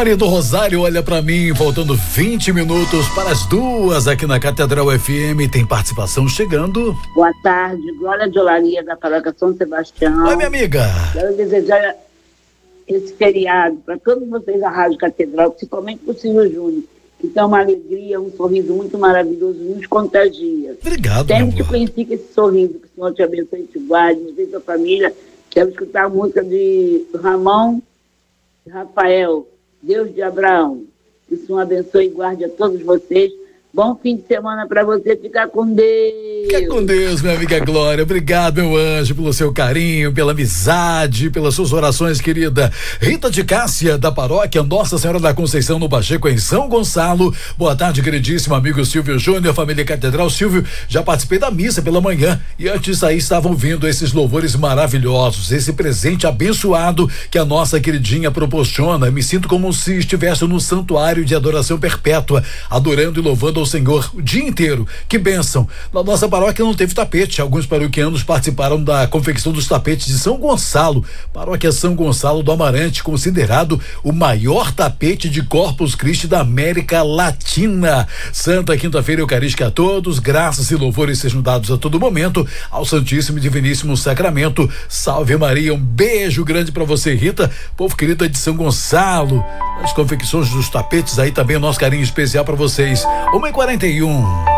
Maria do Rosário, olha pra mim, faltando 20 minutos para as 2 aqui na Catedral FM. Tem participação chegando. Boa tarde, Glória de Olaria da Paróquia São Sebastião. Oi, minha amiga. Quero desejar esse feriado para todos vocês da Rádio Catedral, principalmente para o Silvio Júnior, que tem uma alegria, um sorriso muito maravilhoso, nos contagia. Obrigado, sempre te conheci com esse sorriso, que o Senhor te abençoe e te guarde, você e sua família. Quero escutar a música de Ramon e Rafael, Deus de Abraão. Que o Senhor abençoe e guarde a todos vocês. Bom fim de semana para você, ficar com Deus. Fica com Deus, minha amiga Glória. Obrigado, meu anjo, pelo seu carinho, pela amizade, pelas suas orações, querida. Rita de Cássia, da paróquia Nossa Senhora da Conceição, no Pacheco, em São Gonçalo. Boa tarde, queridíssimo amigo Silvio Júnior, família Catedral. Silvio, já participei da missa pela manhã e antes aí estavam vindo esses louvores maravilhosos, esse presente abençoado que a nossa queridinha proporciona. Me sinto como se estivesse no santuário de adoração perpétua, adorando e louvando ao Senhor o dia inteiro. Que bênção. Na nossa paróquia não teve tapete. Alguns paroquianos participaram da confecção dos tapetes de São Gonçalo. Paróquia São Gonçalo do Amarante, considerado o maior tapete de Corpus Christi da América Latina. Santa Quinta-feira Eucarística a todos, graças e louvores sejam dados a todo momento ao Santíssimo e Diviníssimo Sacramento. Salve Maria, um beijo grande pra você, Rita, povo querido de São Gonçalo. As confecções dos tapetes aí também, nosso carinho especial pra vocês. 1h41.